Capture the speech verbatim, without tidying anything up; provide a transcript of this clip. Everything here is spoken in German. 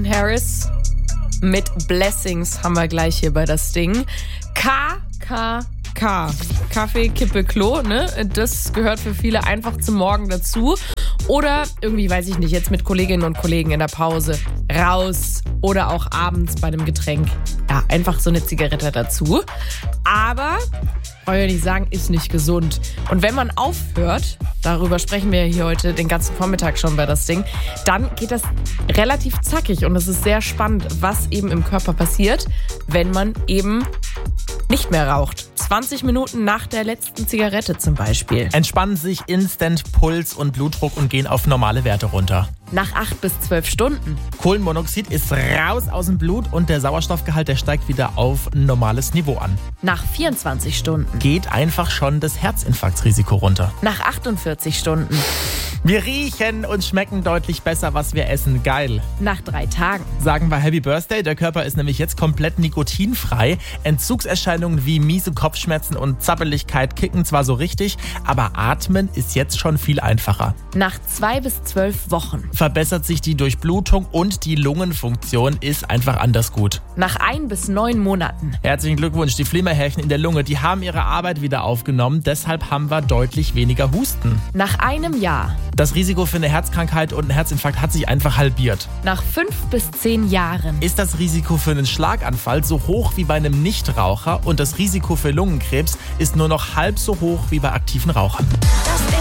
Harris mit Blessings haben wir gleich hier bei das Ding. K K K. Kaffee, Kippe, Klo, ne? Das gehört für viele einfach zum Morgen dazu. Oder irgendwie, weiß ich nicht, jetzt mit Kolleginnen und Kollegen in der Pause raus oder auch abends bei einem Getränk. Ja, einfach so eine Zigarette dazu. Aber, wollen wir nicht sagen, ist nicht gesund. Und wenn man aufhört, darüber sprechen wir ja hier heute den ganzen Vormittag schon bei das Ding, dann geht das relativ zackig und es ist sehr spannend, was eben im Körper passiert, wenn man eben nicht mehr raucht. zwanzig Minuten nach der letzten Zigarette zum Beispiel. Entspannen sich instant Puls und Blutdruck und gehen auf normale Werte runter. Nach acht bis zwölf Stunden. Kohlenmonoxid ist raus aus dem Blut und der Sauerstoffgehalt, der steigt wieder auf ein normales Niveau an. Nach vierundzwanzig Stunden. Geht einfach schon das Herzinfarktrisiko runter. Nach achtundvierzig Stunden. Wir riechen und schmecken deutlich besser, was wir essen. Geil. Nach drei Tagen. Sagen wir Happy Birthday. Der Körper ist nämlich jetzt komplett nikotinfrei. Entzugserscheinungen wie miese Kopfschmerzen und Zappeligkeit kicken zwar so richtig, aber atmen ist jetzt schon viel einfacher. Nach zwei bis zwölf Wochen. Verbessert sich die Durchblutung und die Lungenfunktion ist einfach anders gut. Nach ein bis neun Monaten. Herzlichen Glückwunsch, die Flimmerhärchen in der Lunge, die haben ihre Arbeit wieder aufgenommen. Deshalb haben wir deutlich weniger Husten. Nach einem Jahr. Das Risiko für eine Herzkrankheit und einen Herzinfarkt hat sich einfach halbiert. Nach fünf bis zehn Jahren. Ist das Risiko für einen Schlaganfall so hoch wie bei einem Nichtraucher und das Risiko für Lungenkrebs ist nur noch halb so hoch wie bei aktiven Rauchern.